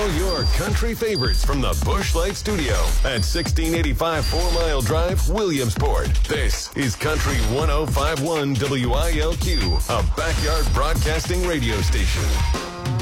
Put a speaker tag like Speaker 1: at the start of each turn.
Speaker 1: All your country favorites from the Busch Light Studio at 1685 4 Mile Drive, Williamsport. This is Country 1051 WILQ, a backyard broadcasting radio station.